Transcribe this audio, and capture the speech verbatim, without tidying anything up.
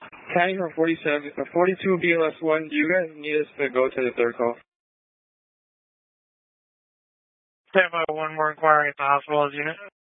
County from forty-seven, uh, forty-two B L S one, do you guys need us to go to the third call? Stand by one more inquiry at the hospital as unit.